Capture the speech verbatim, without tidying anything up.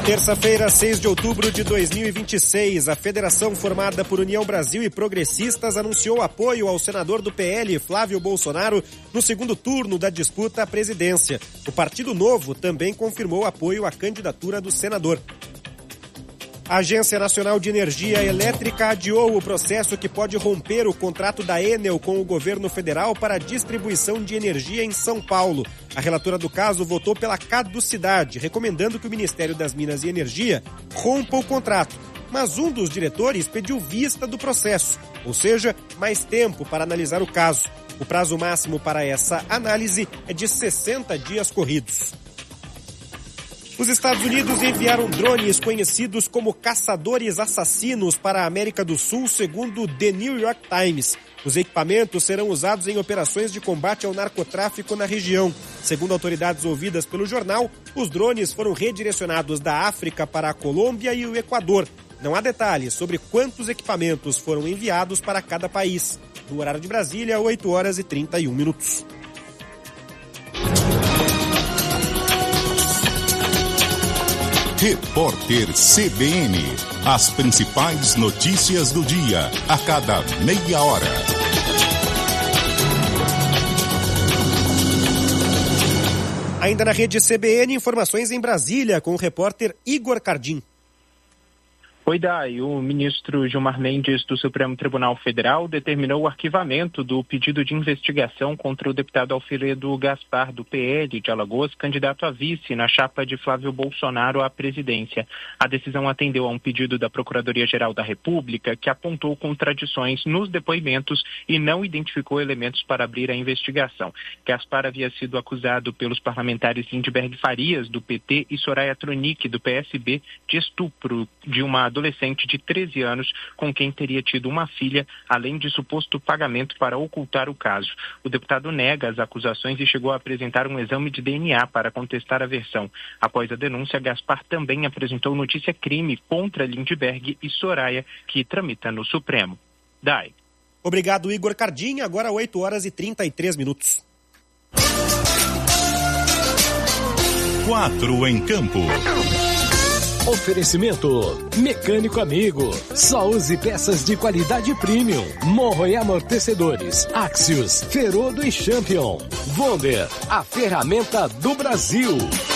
Terça-feira, seis de outubro de dois mil e vinte e seis, a federação formada por União Brasil e Progressistas anunciou apoio ao senador do P L, Flávio Bolsonaro, no segundo turno da disputa à presidência. O Partido Novo também confirmou apoio à candidatura do senador. A Agência Nacional de Energia Elétrica adiou o processo que pode romper o contrato da Enel com o governo federal para a distribuição de energia em São Paulo. A relatora do caso votou pela caducidade, recomendando que o Ministério das Minas e Energia rompa o contrato. Mas um dos diretores pediu vista do processo, ou seja, mais tempo para analisar o caso. O prazo máximo para essa análise é de sessenta dias corridos. Os Estados Unidos enviaram drones conhecidos como caçadores assassinos para a América do Sul, segundo The New York Times. Os equipamentos serão usados em operações de combate ao narcotráfico na região. Segundo autoridades ouvidas pelo jornal, os drones foram redirecionados da África para a Colômbia e o Equador. Não há detalhes sobre quantos equipamentos foram enviados para cada país. No horário de Brasília, oito horas e trinta e um minutos. Repórter C B N. As principais notícias do dia, a cada meia hora. Ainda na rede C B N, informações em Brasília, com o repórter Igor Cardim. Oi, Dai. O ministro Gilmar Mendes do Supremo Tribunal Federal determinou o arquivamento do pedido de investigação contra o deputado Alfredo Gaspar, do P L de Alagoas, candidato a vice na chapa de Flávio Bolsonaro à presidência. A decisão atendeu a um pedido da Procuradoria-Geral da República, que apontou contradições nos depoimentos e não identificou elementos para abrir a investigação. Gaspar havia sido acusado pelos parlamentares Lindbergh Farias, do P T, e Soraya Tronic, do P S B, de estupro de uma adolescente de treze anos com quem teria tido uma filha, além de suposto pagamento para ocultar o caso. O deputado nega as acusações e chegou a apresentar um exame de D N A para contestar a versão. Após a denúncia, Gaspar também apresentou notícia-crime contra Lindbergh e Soraya, que tramita no Supremo. Dai. Obrigado, Igor Cardim. Agora oito horas e trinta e três minutos. Quatro em campo. Oferecimento Mecânico Amigo. Só use peças de qualidade premium. Morro e amortecedores. Axios, Ferodo e Champion. Wonder, a ferramenta do Brasil.